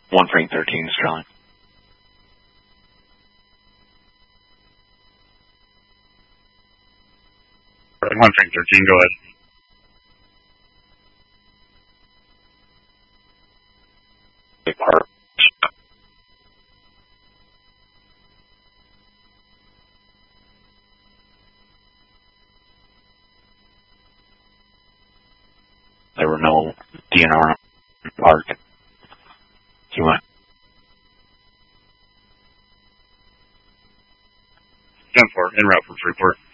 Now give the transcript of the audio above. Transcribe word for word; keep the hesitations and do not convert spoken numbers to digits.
one Frank thirteen is trailing. one Frank thirteen, go ahead. Park. There were no D N R in Park. He went. ten four, en route from Freeport.